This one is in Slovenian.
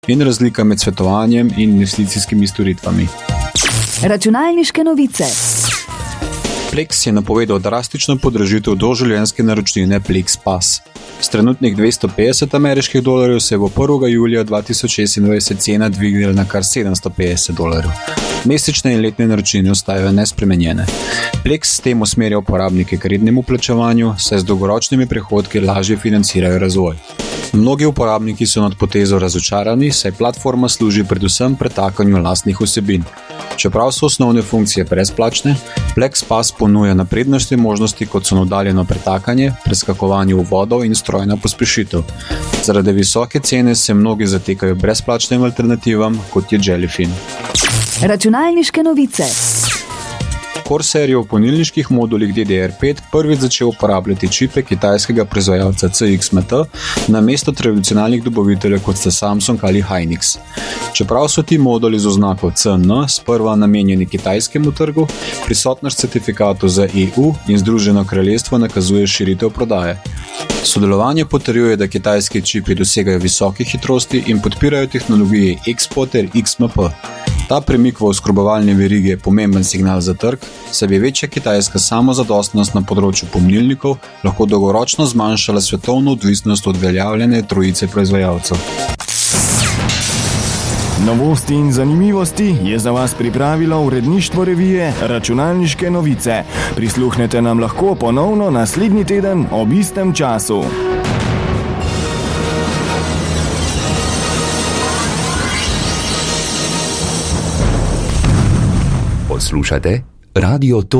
in razlika med svetovanjem in investicijskimi storitvami. Računalniške novice. Plex je napovedal drastično podražitev doživljenjske naročnine Plex Pass. S trenutnih $250 se bo 1. julija 2026 cena dvignila na kar $750. Mesečne in letne naročnine ostajajo nespremenjene. Plex s tem usmerja uporabnike k rednemu plačevanju, saj z dolgoročnimi prihodki lažje financirajo razvoj. Mnogi uporabniki so nad potezo razočarani, saj platforma služi predvsem pretakanju lastnih vsebin. Čeprav so osnovne funkcije brezplačne, Plex Pass ponuja naprednostne možnosti, kot so oddaljeno pretakanje, preskakovanje v vodo in strojna pospešitev. Zaradi visoke cene se mnogi zatekajo brezplačnim alternativam, kot je Jellyfin. Računalniške novice. Corsair je v polnilniških modulih DDR5 prvič začel uporabljati čipe kitajskega proizvajalca CXMT namesto tradicionalnih dobaviteljev, kot sta Samsung ali Hynix. Čeprav so ti moduli z oznako CN sprva namenjeni kitajskemu trgu, prisotnost certifikatov za EU in Združeno kraljestvo nakazuje širitev prodaje. Sodelovanje potrjuje, da kitajski čipi dosegajo visoke hitrosti in podpirajo tehnologije Exporter XMP. Ta premik v oskrbovalni verigi je pomemben signal za trg, saj bi večja kitajska samozadostnost na področju pomnilnikov lahko dolgoročno zmanjšala svetovno odvisnost od uveljavljene trojice proizvajalcev. Novosti in zanimivosti je za vas pripravilo uredništvo revije Računalniške novice. Prisluhnete nam lahko ponovno naslednji teden ob istem času. Poslušate Radio